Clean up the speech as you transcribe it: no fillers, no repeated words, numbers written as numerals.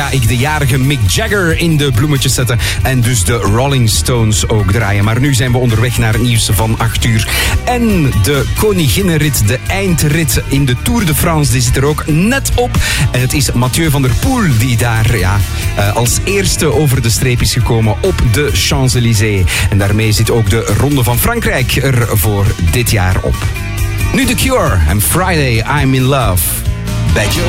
ga ik de jarige Mick Jagger in de bloemetjes zetten. En dus de Rolling Stones ook draaien. Maar nu zijn we onderweg naar het nieuws van 8 uur. En de koninginnenrit, de eindrit in de Tour de France, die zit er ook net op. En het is Mathieu van der Poel die daar als eerste over de streep is gekomen op de Champs-Élysées. En daarmee zit ook de Ronde van Frankrijk er voor dit jaar op. Nu The Cure en Friday I'm in Love bij Joe.